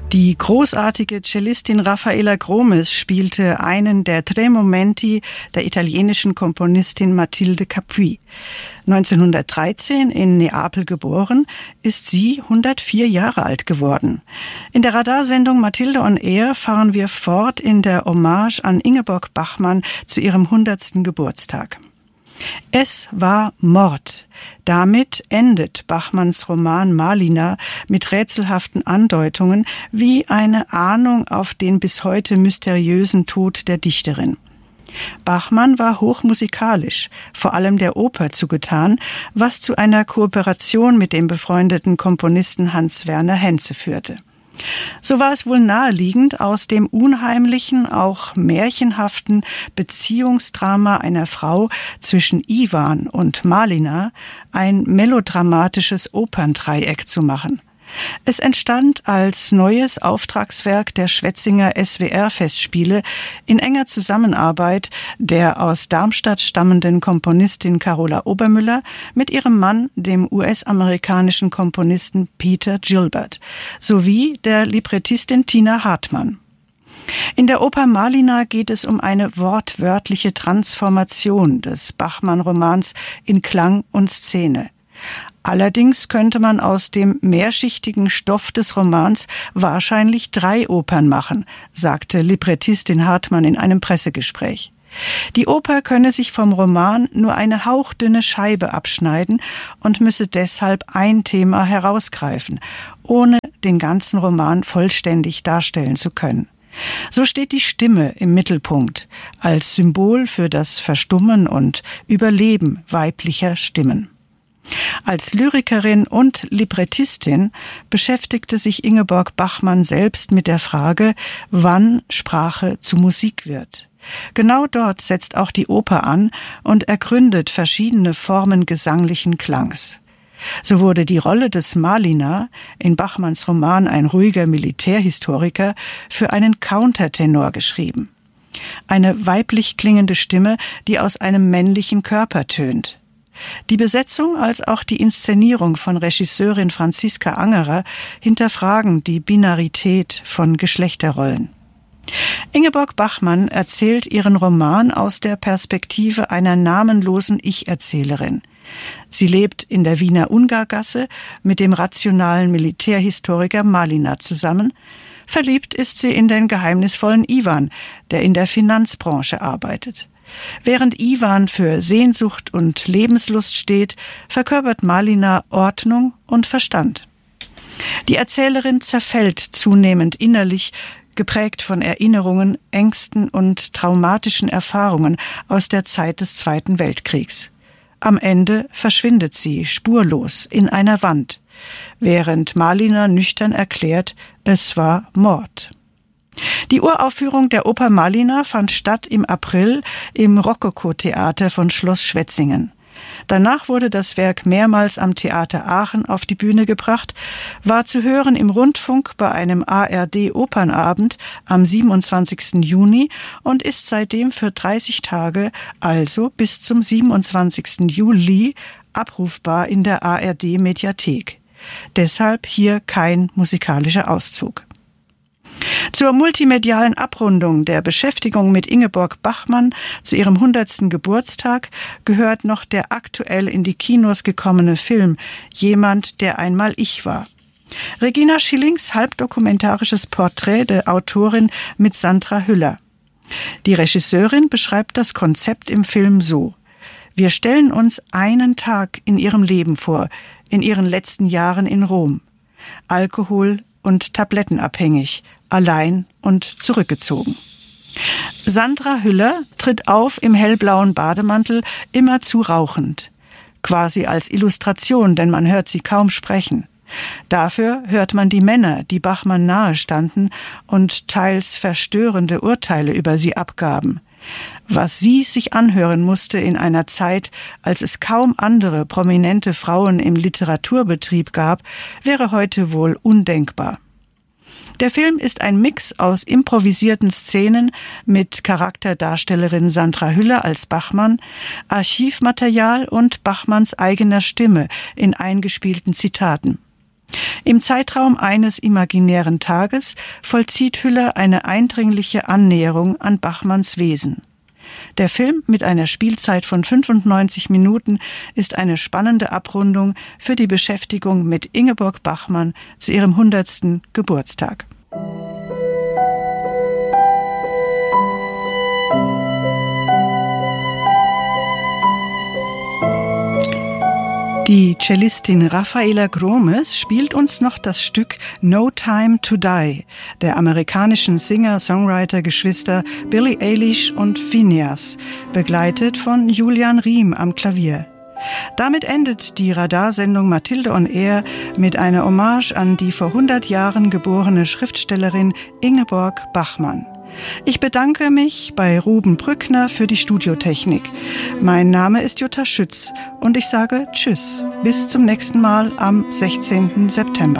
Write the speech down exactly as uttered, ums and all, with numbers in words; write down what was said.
Die großartige Cellistin Raffaella Gromes spielte einen der Tre Momenti der italienischen Komponistin Mathilde Capuy. neunzehnhundertdreizehn in Neapel geboren, ist sie hundertvier Jahre alt geworden. In der Radarsendung Mathilde on Air fahren wir fort in der Hommage an Ingeborg Bachmann zu ihrem hundertsten Geburtstag. Es war Mord. Damit endet Bachmanns Roman Malina mit rätselhaften Andeutungen wie eine Ahnung auf den bis heute mysteriösen Tod der Dichterin. Bachmann war hochmusikalisch, vor allem der Oper zugetan, was zu einer Kooperation mit dem befreundeten Komponisten Hans Werner Henze führte. So war es wohl naheliegend, aus dem unheimlichen, auch märchenhaften Beziehungsdrama einer Frau zwischen Iwan und Malina ein melodramatisches Operndreieck zu machen. Es entstand als neues Auftragswerk der Schwetzinger S W R-Festspiele in enger Zusammenarbeit der aus Darmstadt stammenden Komponistin Carola Obermüller mit ihrem Mann, dem U S-amerikanischen Komponisten Peter Gilbert, sowie der Librettistin Tina Hartmann. In der Oper Malina geht es um eine wortwörtliche Transformation des Bachmann-Romans in Klang und Szene. Allerdings könnte man aus dem mehrschichtigen Stoff des Romans wahrscheinlich drei Opern machen, sagte Librettistin Hartmann in einem Pressegespräch. Die Oper könne sich vom Roman nur eine hauchdünne Scheibe abschneiden und müsse deshalb ein Thema herausgreifen, ohne den ganzen Roman vollständig darstellen zu können. So steht die Stimme im Mittelpunkt, als Symbol für das Verstummen und Überleben weiblicher Stimmen. Als Lyrikerin und Librettistin beschäftigte sich Ingeborg Bachmann selbst mit der Frage, wann Sprache zu Musik wird. Genau dort setzt auch die Oper an und ergründet verschiedene Formen gesanglichen Klangs. So wurde die Rolle des Malina, in Bachmanns Roman ein ruhiger Militärhistoriker, für einen Countertenor geschrieben. Eine weiblich klingende Stimme, die aus einem männlichen Körper tönt. Die Besetzung als auch die Inszenierung von Regisseurin Franziska Angerer hinterfragen die Binarität von Geschlechterrollen. Ingeborg Bachmann erzählt ihren Roman aus der Perspektive einer namenlosen Ich-Erzählerin. Sie lebt in der Wiener Ungargasse mit dem rationalen Militärhistoriker Malina zusammen. Verliebt ist sie in den geheimnisvollen Iwan, der in der Finanzbranche arbeitet. Während Iwan für Sehnsucht und Lebenslust steht, verkörpert Malina Ordnung und Verstand. Die Erzählerin zerfällt zunehmend innerlich, geprägt von Erinnerungen, Ängsten und traumatischen Erfahrungen aus der Zeit des Zweiten Weltkriegs. Am Ende verschwindet sie spurlos in einer Wand, während Malina nüchtern erklärt, es war Mord. Die Uraufführung der Oper Malina fand statt im April im Rokoko-Theater von Schloss Schwetzingen. Danach wurde das Werk mehrmals am Theater Aachen auf die Bühne gebracht, war zu hören im Rundfunk bei einem A R D-Opernabend am siebenundzwanzigsten Juni und ist seitdem für dreißig Tage, also bis zum siebenundzwanzigsten Juli, abrufbar in der A R D-Mediathek. Deshalb hier kein musikalischer Auszug. Zur multimedialen Abrundung der Beschäftigung mit Ingeborg Bachmann zu ihrem hundertsten Geburtstag gehört noch der aktuell in die Kinos gekommene Film Jemand, der einmal ich war. Regina Schillings halbdokumentarisches Porträt der Autorin mit Sandra Hüller. Die Regisseurin beschreibt das Konzept im Film so: Wir stellen uns einen Tag in ihrem Leben vor, in ihren letzten Jahren in Rom. Alkohol- und tablettenabhängig, allein und zurückgezogen. Sandra Hüller tritt auf im hellblauen Bademantel, immerzu rauchend. Quasi als Illustration, denn man hört sie kaum sprechen. Dafür hört man die Männer, die Bachmann nahe standen und teils verstörende Urteile über sie abgaben. Was sie sich anhören musste in einer Zeit, als es kaum andere prominente Frauen im Literaturbetrieb gab, wäre heute wohl undenkbar. Der Film ist ein Mix aus improvisierten Szenen mit Charakterdarstellerin Sandra Hüller als Bachmann, Archivmaterial und Bachmanns eigener Stimme in eingespielten Zitaten. Im Zeitraum eines imaginären Tages vollzieht Hüller eine eindringliche Annäherung an Bachmanns Wesen. Der Film mit einer Spielzeit von fünfundneunzig Minuten ist eine spannende Abrundung für die Beschäftigung mit Ingeborg Bachmann zu ihrem hundertsten Geburtstag. Die Cellistin Rafaela Gromes spielt uns noch das Stück No Time to Die der amerikanischen Singer-Songwriter-Geschwister Billie Eilish und Phineas, begleitet von Julian Riem am Klavier. Damit endet die Radarsendung Mathilde on Air mit einer Hommage an die vor hundert Jahren geborene Schriftstellerin Ingeborg Bachmann. Ich bedanke mich bei Ruben Brückner für die Studiotechnik. Mein Name ist Jutta Schütz und ich sage Tschüss. Bis zum nächsten Mal am sechzehnten September.